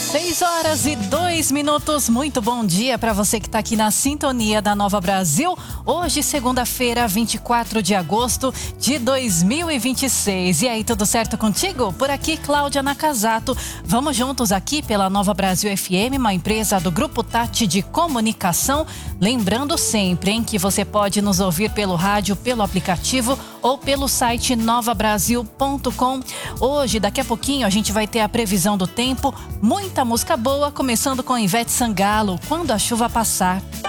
6h02. Muito bom dia para você que está aqui na sintonia da Nova Brasil. Hoje, segunda-feira, 24 de agosto de 2026. E aí, tudo certo contigo? Por aqui, Cláudia Nakazato. Vamos juntos aqui pela Nova Brasil FM, uma empresa do Grupo Tati de Comunicação. Lembrando sempre, que você pode nos ouvir pelo rádio, pelo aplicativo ou pelo site novabrasil.com. Hoje, daqui a pouquinho, a gente vai ter a previsão do tempo, muita música boa, começando com Ivete Sangalo, Quando a Chuva Passar.